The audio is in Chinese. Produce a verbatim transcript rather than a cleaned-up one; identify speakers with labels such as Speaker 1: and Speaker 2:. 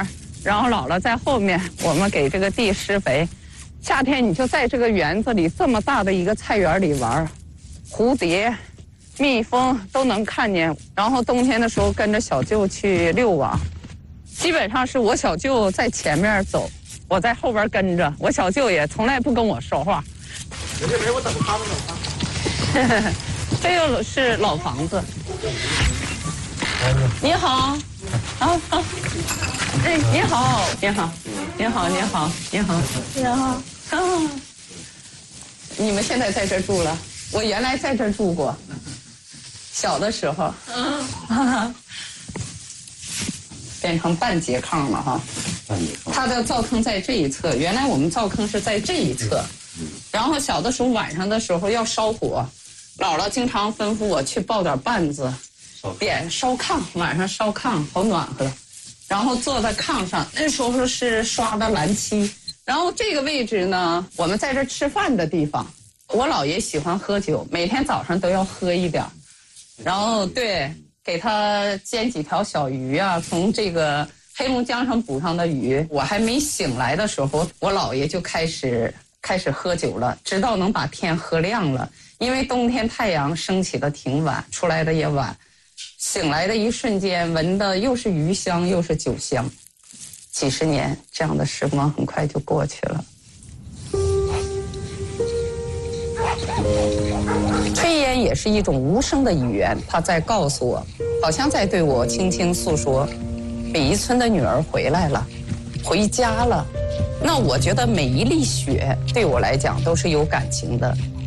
Speaker 1: 儿，然后姥姥在后面，我们给这个地施肥。夏天你就在这个园子里这么大的一个菜园里玩，蝴蝶、蜜蜂都能看见。然后冬天的时候跟着小舅去遛网，基本上是我小舅在前面走，我在后边跟着。我小舅也从来不跟我说话。
Speaker 2: 没事没事，我等他们等啊。
Speaker 1: 这又是老房子。你好，啊啊，哎，你好，你好，你好，你好，你好，你好，啊！你们现在在这儿住了？我原来在这儿住过，小的时候，啊，变成半截炕了哈。
Speaker 2: 半截炕。
Speaker 1: 它的灶坑在这一侧，原来我们灶坑是在这一侧。然后小的时候晚上的时候要烧火，姥姥经常吩咐我去抱点符子，点烧炕，晚上烧炕好暖和。然后坐在炕上，那时候是刷的蓝漆。然后这个位置呢，我们在这吃饭的地方。我姥爷喜欢喝酒，每天早上都要喝一点。然后对，给他煎几条小鱼啊，从这个黑龙江上捕上的鱼。我还没醒来的时候，我姥爷就开始开始喝酒了，直到能把天喝亮了。因为冬天太阳升起的挺晚，出来的也晚。醒来的一瞬间，闻的又是鱼香又是酒香。几十年这样的时光很快就过去了。炊烟也是一种无声的语言，它在告诉我，好像在对我轻轻诉说，北一村的女儿回来了，回家了。那我觉得每一粒雪对我来讲都是有感情的。